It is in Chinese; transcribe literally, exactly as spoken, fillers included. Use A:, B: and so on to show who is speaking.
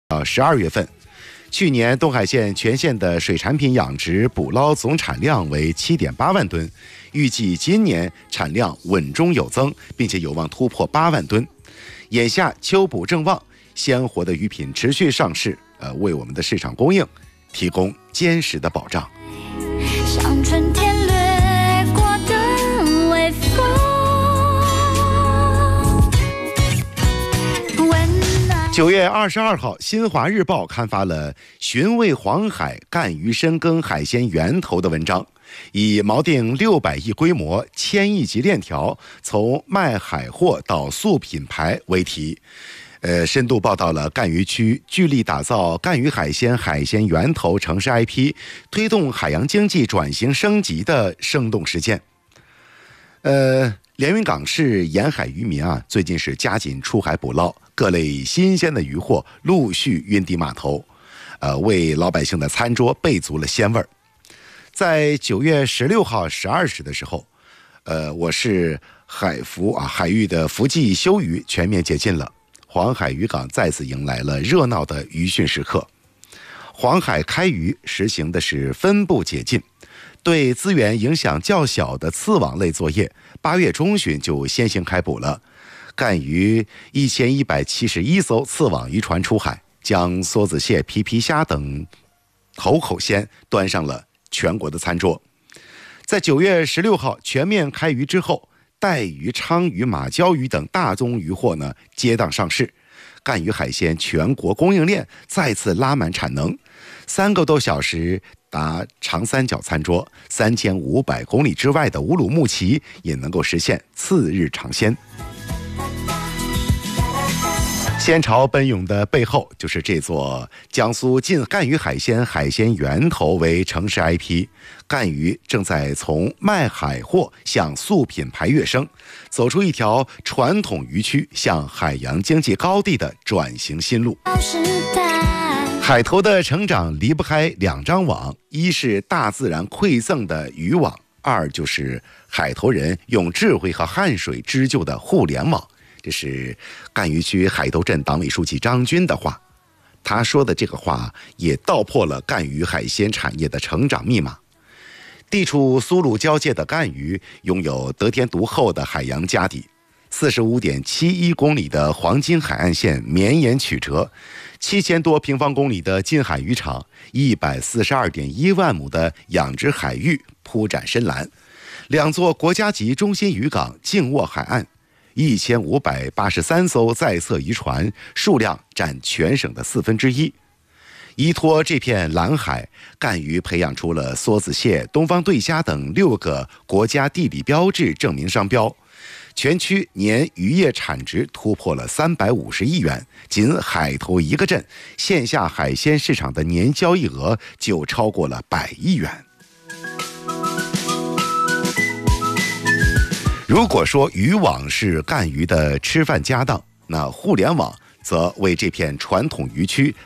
A: 到十二月份，去年东海县全县的水产品养殖捕捞总产量为 七点八万吨，预计今年产量稳中有增，并且有望突破八万吨。眼下秋捕正旺，鲜活的鱼品持续上市，呃，为我们的市场供应提供坚实的保障。像春天掠过的微风，九月二十二号，《新华日报》刊发了寻味黄海干鱼深耕海鲜源头的文章，以锚定六百亿规模、千亿级链条，从卖海货到速品牌为题，呃，深度报道了赣渔区聚力打造赣鱼海鲜海鲜源头城市 I P， 推动海洋经济转型升级的生动实践。呃，连云港市沿海渔民啊，最近是加紧出海捕捞，各类新鲜的渔获陆续运抵码头，呃，为老百姓的餐桌备足了鲜味儿。在九月十六号十二时的时候，呃，我市海服啊海域的伏季休渔全面解禁了，黄海渔港再次迎来了热闹的渔汛时刻。黄海开渔实行的是分步解禁，对资源影响较小的刺网类作业，八月中旬就先行开捕了。赣渔一千一百七十一艘刺网渔船出海，将梭子蟹、皮皮虾等口口鲜端上了全国的餐桌。在九月十六号全面开渔之后，带鱼、鲳鱼、马鲛鱼等大宗渔获呢接档上市，赣鱼海鲜全国供应链再次拉满产能，三个多小时达长三角餐桌，三千五百公里之外的乌鲁木齐也能够实现次日尝鲜。鲜潮奔涌的背后，就是这座江苏晋赣鱼海鲜海鲜源头为城市 I P， 赣鱼正在从卖海货向速品牌跃升，走出一条传统渔区向海洋经济高地的转型新路。海头的成长离不开两张网，一是大自然馈赠的渔网，二就是海头人用智慧和汗水织就的互联网。这是赣渔区海头镇党委书记张军的话，他说的这个话也道破了赣鱼海鲜产业的成长密码。地处苏鲁交界的赣鱼拥有得天独厚的海洋家底， 四十五点七一公里的黄金海岸线绵延曲折，七千多平方公里的近海渔场， 一百四十二点一万亩的养殖海域铺展深蓝，两座国家级中心渔港静卧海岸，一千五百八十三艘在侧渔船，数量占全省的四分之一。依托这片蓝海，赣渔培养出了梭子蟹、东方对虾等六个国家地理标志证明商标，全区年渔业产值突破了三百五十亿元，仅海头一个镇线下海鲜市场的年交易额就超过了百亿元。如果说渔网是赣渔的吃饭家当，那互联网则为这片传统渔区